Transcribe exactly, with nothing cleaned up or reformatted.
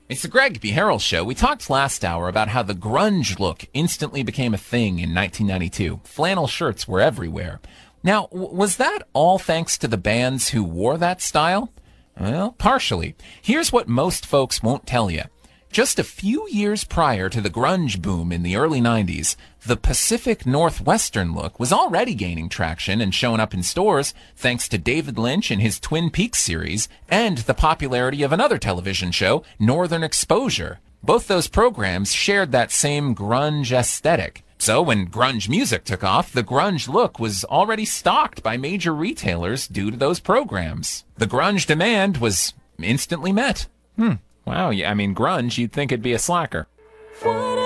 It's the Greg B. Harrell Show. We talked last hour about how the grunge look instantly became a thing in nineteen ninety-two. Flannel shirts were everywhere. Now, w- was that all thanks to the bands who wore that style? Well, partially. Here's what most folks won't tell you. Just a few years prior to the grunge boom in the early nineties, the Pacific Northwestern look was already gaining traction and showing up in stores thanks to David Lynch and his Twin Peaks series and the popularity of another television show, Northern Exposure. Both those programs shared that same grunge aesthetic. So when grunge music took off, the grunge look was already stocked by major retailers due to those programs. The grunge demand was instantly met. Hmm. Wow, yeah, I mean, grunge, you'd think it'd be a slacker.